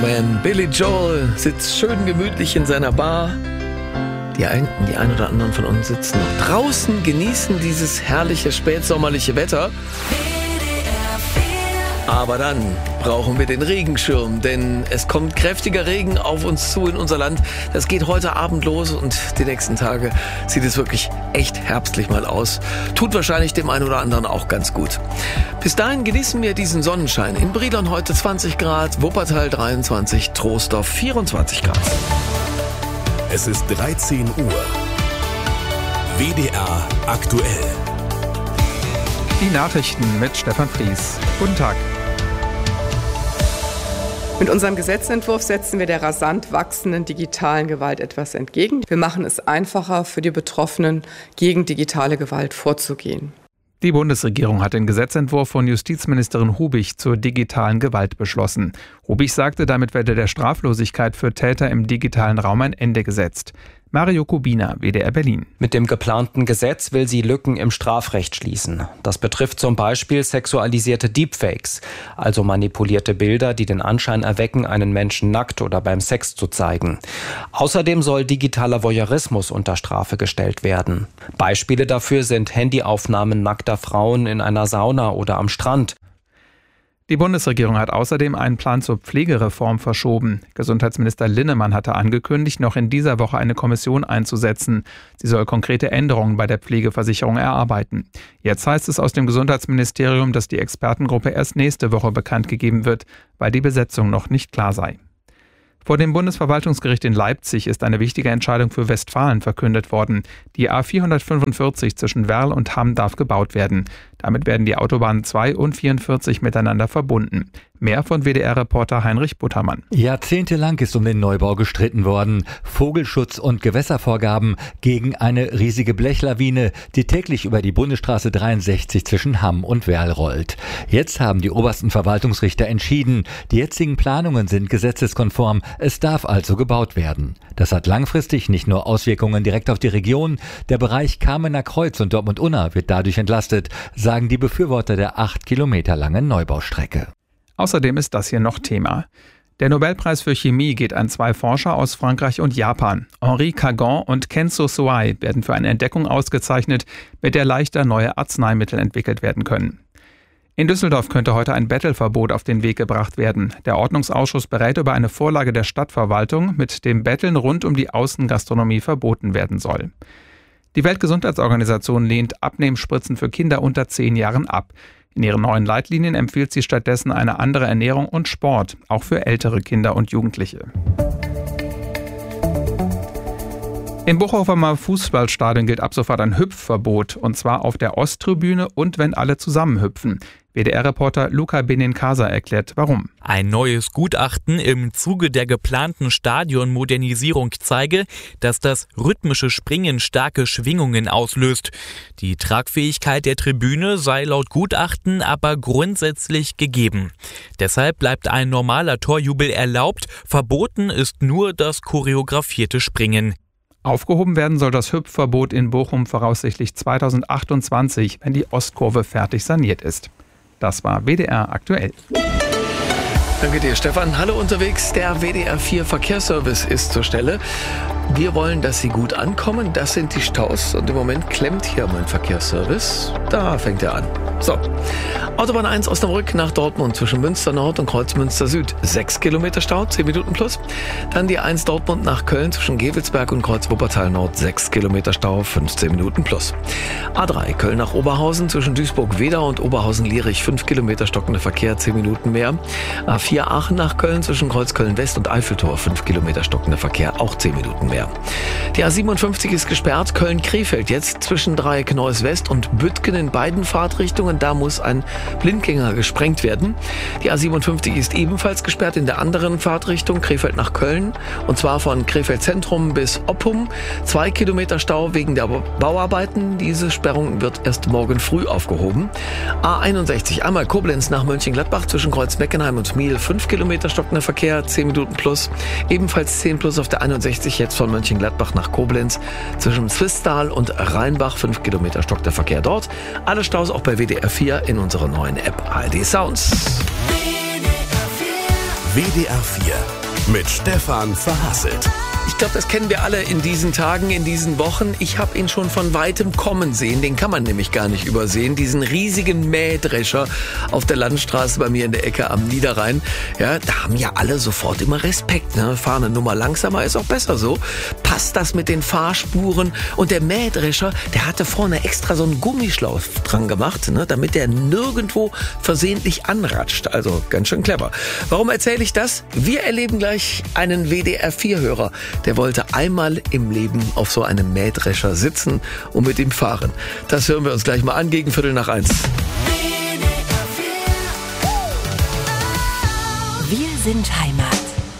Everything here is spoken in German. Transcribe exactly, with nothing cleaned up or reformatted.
Man, Billy Joel sitzt schön gemütlich in seiner Bar. Die einen, die ein oder anderen von uns sitzen noch draußen, genießen dieses herrliche spätsommerliche Wetter. Aber dann brauchen wir den Regenschirm, denn es kommt kräftiger Regen auf uns zu in unser Land. Das geht heute Abend los und die nächsten Tage sieht es wirklich echt herbstlich mal aus. Tut wahrscheinlich dem einen oder anderen auch ganz gut. Bis dahin genießen wir diesen Sonnenschein. In Brilon heute zwanzig Grad, Wuppertal dreiundzwanzig, Troisdorf vierundzwanzig Grad. Es ist dreizehn Uhr. W D R aktuell. Die Nachrichten mit Stefan Fries. Guten Tag. Mit unserem Gesetzentwurf setzen wir der rasant wachsenden digitalen Gewalt etwas entgegen. Wir machen es einfacher für die Betroffenen, gegen digitale Gewalt vorzugehen. Die Bundesregierung hat den Gesetzentwurf von Justizministerin Hubich zur digitalen Gewalt beschlossen. Hubich sagte, damit werde der Straflosigkeit für Täter im digitalen Raum ein Ende gesetzt. Mario Kubina, W D R Berlin. Mit dem geplanten Gesetz will sie Lücken im Strafrecht schließen. Das betrifft zum Beispiel sexualisierte Deepfakes, also manipulierte Bilder, die den Anschein erwecken, einen Menschen nackt oder beim Sex zu zeigen. Außerdem soll digitaler Voyeurismus unter Strafe gestellt werden. Beispiele dafür sind Handyaufnahmen nackter Frauen in einer Sauna oder am Strand. Die Bundesregierung hat außerdem einen Plan zur Pflegereform verschoben. Gesundheitsminister Linnemann hatte angekündigt, noch in dieser Woche eine Kommission einzusetzen. Sie soll konkrete Änderungen bei der Pflegeversicherung erarbeiten. Jetzt heißt es aus dem Gesundheitsministerium, dass die Expertengruppe erst nächste Woche bekannt gegeben wird, weil die Besetzung noch nicht klar sei. Vor dem Bundesverwaltungsgericht in Leipzig ist eine wichtige Entscheidung für Westfalen verkündet worden. Die A vierhundertfünfundvierzig zwischen Werl und Hamm darf gebaut werden. Damit werden die Autobahnen zwei und vierundvierzig miteinander verbunden. Mehr von W D R-Reporter Heinrich Buttermann. Jahrzehntelang ist um den Neubau gestritten worden. Vogelschutz und Gewässervorgaben gegen eine riesige Blechlawine, die täglich über die Bundesstraße dreiundsechzig zwischen Hamm und Werl rollt. Jetzt haben die obersten Verwaltungsrichter entschieden, die jetzigen Planungen sind gesetzeskonform, es darf also gebaut werden. Das hat langfristig nicht nur Auswirkungen direkt auf die Region, der Bereich Kamener Kreuz und Dortmund-Unna wird dadurch entlastet, sagen die Befürworter der acht Kilometer langen Neubaustrecke. Außerdem ist das hier noch Thema. Der Nobelpreis für Chemie geht an zwei Forscher aus Frankreich und Japan. Henri Kagan und Kenzo Suai werden für eine Entdeckung ausgezeichnet, mit der leichter neue Arzneimittel entwickelt werden können. In Düsseldorf könnte heute ein Bettelverbot auf den Weg gebracht werden. Der Ordnungsausschuss berät über eine Vorlage der Stadtverwaltung, mit dem Betteln rund um die Außengastronomie verboten werden soll. Die Weltgesundheitsorganisation lehnt Abnehmspritzen für Kinder unter zehn Jahren ab. In ihren neuen Leitlinien empfiehlt sie stattdessen eine andere Ernährung und Sport, auch für ältere Kinder und Jugendliche. Im Bochumer Fußballstadion gilt ab sofort ein Hüpfverbot, und zwar auf der Osttribüne und wenn alle zusammen hüpfen. W D R-Reporter Luca Benincasa erklärt, warum. Ein neues Gutachten im Zuge der geplanten Stadionmodernisierung zeige, dass das rhythmische Springen starke Schwingungen auslöst. Die Tragfähigkeit der Tribüne sei laut Gutachten aber grundsätzlich gegeben. Deshalb bleibt ein normaler Torjubel erlaubt, verboten ist nur das choreografierte Springen. Aufgehoben werden soll das Hüpfverbot in Bochum voraussichtlich zweitausendachtundzwanzig, wenn die Ostkurve fertig saniert ist. Das war W D R aktuell. Danke dir, Stefan. Hallo unterwegs, der W D R vier Verkehrsservice ist zur Stelle. Wir wollen, dass Sie gut ankommen. Das sind die Staus und im Moment klemmt hier mein Verkehrsservice. Da fängt er an. So, Autobahn eins Osnabrück nach Dortmund zwischen Münster Nord und Kreuzmünster Süd. sechs Kilometer Stau, zehn Minuten plus. Dann die eins Dortmund nach Köln zwischen Gevelsberg und Kreuz Wuppertal Nord. sechs Kilometer Stau, fünfzehn Minuten plus. A drei Köln nach Oberhausen zwischen Duisburg-Wedau und Oberhausen-Lierich. fünf Kilometer stockender Verkehr, zehn Minuten mehr. A vier Aachen nach Köln zwischen Kreuz Köln-West und Eiffeltor. fünf Kilometer stockender Verkehr, auch zehn Minuten mehr. Die A siebenundfünfzig ist gesperrt. Köln-Krefeld jetzt zwischen Dreieck Neuss West und Büttgen in beiden Fahrtrichtungen. Da muss ein Blindgänger gesprengt werden. Die A siebenundfünfzig ist ebenfalls gesperrt in der anderen Fahrtrichtung, Krefeld nach Köln. Und zwar von Krefeld Zentrum bis Oppum. Zwei Kilometer Stau wegen der Bauarbeiten. Diese Sperrung wird erst morgen früh aufgehoben. A einundsechzig einmal Koblenz nach Mönchengladbach zwischen Kreuz Meckenheim und Miel. fünf Kilometer stockender Verkehr, zehn Minuten plus. Ebenfalls zehn plus auf der einundsechzig jetzt von Mönchengladbach nach Koblenz zwischen Zwisttal und Rheinbach. fünf Kilometer stockender Verkehr dort. Alle Staus auch bei W D R vier in unserer neuen App A R D Sounds. W D R vier mit Stefan Verhasselt. Ich glaube, das kennen wir alle in diesen Tagen, in diesen Wochen. Ich habe ihn schon von weitem kommen sehen. Den kann man nämlich gar nicht übersehen. Diesen riesigen Mähdrescher auf der Landstraße bei mir in der Ecke am Niederrhein. Ja, da haben ja alle sofort immer Respekt. Ne? Fahren eine Nummer langsamer, ist auch besser so. Passt das mit den Fahrspuren? Und der Mähdrescher, der hatte vorne extra so einen Gummischlauch dran gemacht, ne? Damit der nirgendwo versehentlich anratscht. Also ganz schön clever. Warum erzähle ich das? Wir erleben gleich einen W D R vier Hörer. Der wollte einmal im Leben auf so einem Mähdrescher sitzen und mit ihm fahren. Das hören wir uns gleich mal an, gegen Viertel nach eins. Wir sind Heimat.